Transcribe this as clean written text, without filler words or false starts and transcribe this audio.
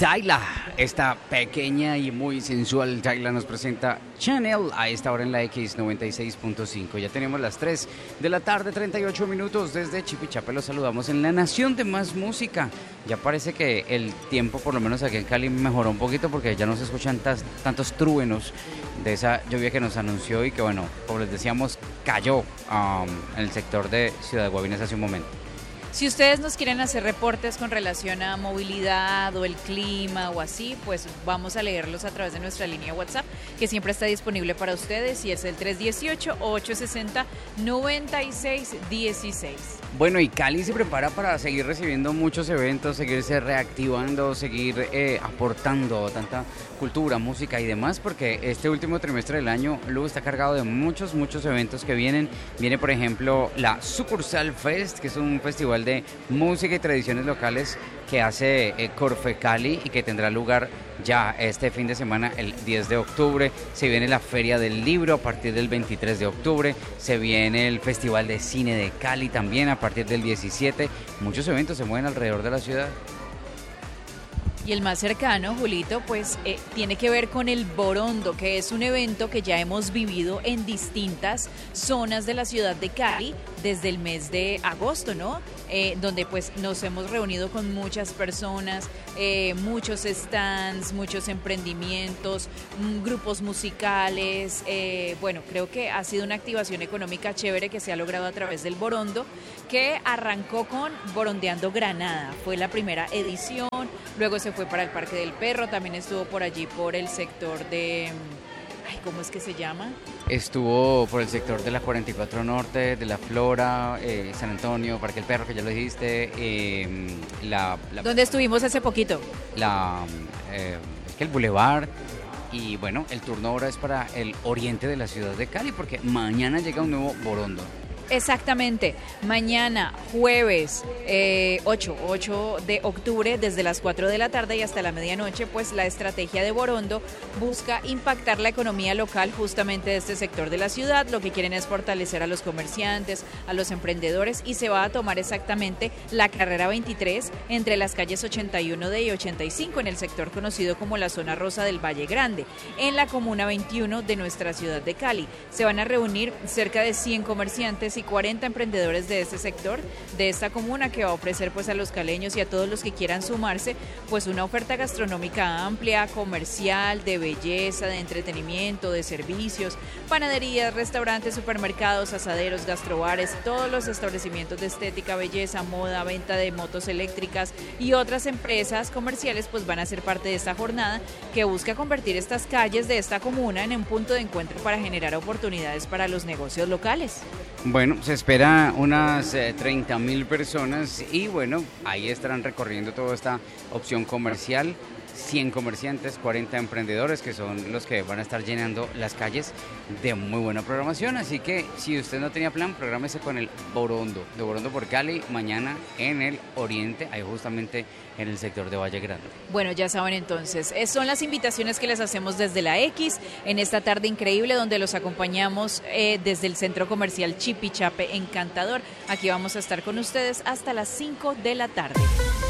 Tayla, esta pequeña y muy sensual Tayla nos presenta Chanel a esta hora en la X96.5. Ya tenemos las 3 de la tarde, 38 minutos desde Chipichape. Los saludamos en la nación de más música. Ya parece que el tiempo, por lo menos aquí en Cali, mejoró un poquito porque ya no se escuchan tantos truenos de esa lluvia que nos anunció y que, bueno, como les decíamos, cayó en el sector de Ciudad de Guavinas hace un momento. Si ustedes nos quieren hacer reportes con relación a movilidad o el clima o así, pues vamos a leerlos a través de nuestra línea WhatsApp, que siempre está disponible para ustedes, y es el 318-860-9616. Bueno, y Cali se prepara para seguir recibiendo muchos eventos, seguirse reactivando, seguir aportando tanta cultura, música y demás, porque este último trimestre del año, Lu, está cargado de muchos eventos que vienen. Viene, por ejemplo, la Sucursal Fest, que es un festival de música y tradiciones locales que hace Corfe Cali y que tendrá lugar ya este fin de semana, el 10 de octubre. Se viene la Feria del Libro a partir del 23 de octubre. Se viene el Festival de Cine de Cali también a partir del 17. Muchos eventos se mueven alrededor de la ciudad. Y el más cercano, Julito, pues tiene que ver con el Borondo, que es un evento que ya hemos vivido en distintas zonas de la ciudad de Cali desde el mes de agosto, ¿no? Donde pues nos hemos reunido con muchas personas, muchos stands, muchos emprendimientos, grupos musicales. Bueno, creo que ha sido una activación económica chévere que se ha logrado a través del Borondo, que arrancó con Borondeando Granada. Fue la primera edición, luego se fue para el Parque del Perro, también estuvo por allí por el sector de... ¿cómo es que se llama? Estuvo por el sector de la 44 Norte, de la Flora, San Antonio, Parque del Perro, que ya lo dijiste. ¿Dónde estuvimos hace poquito? Es que el Boulevard. Y bueno, el turno ahora es para el oriente de la ciudad de Cali, porque mañana llega un nuevo Borondo. Exactamente, mañana jueves 8 de octubre desde las 4 de la tarde y hasta la medianoche, pues la estrategia de Borondo busca impactar la economía local justamente de este sector de la ciudad. Lo que quieren es fortalecer a los comerciantes, a los emprendedores, y se va a tomar exactamente la carrera 23 entre las calles 81D y 85 en el sector conocido como la zona rosa del Valle Grande, en la comuna 21 de nuestra ciudad de Cali. Se van a reunir cerca de 100 comerciantes y 40 emprendedores de este sector, de esta comuna, que va a ofrecer pues a los caleños y a todos los que quieran sumarse pues una oferta gastronómica amplia, comercial, de belleza, de entretenimiento, de servicios, panaderías, restaurantes, supermercados, asaderos, gastrobares, todos los establecimientos de estética, belleza, moda, venta de motos eléctricas y otras empresas comerciales pues van a ser parte de esta jornada que busca convertir estas calles de esta comuna en un punto de encuentro para generar oportunidades para los negocios locales. Bueno, se espera unas 30.000 personas y bueno, ahí estarán recorriendo toda esta opción comercial. 100 comerciantes, 40 emprendedores que son los que van a estar llenando las calles de muy buena programación. Así que si usted no tenía plan, prográmese con el Borondo, de Borondo por Cali, mañana en el oriente, ahí justamente en el sector de Valle Grande. Bueno, ya saben entonces, son las invitaciones que les hacemos desde la X en esta tarde increíble donde los acompañamos desde el centro comercial Chipichape encantador. Aquí vamos a estar con ustedes hasta las 5 de la tarde.